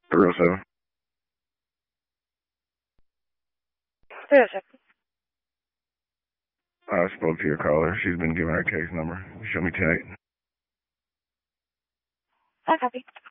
307. 307. I spoke to your caller. She's been given her case number. Show me 10-8. I copy.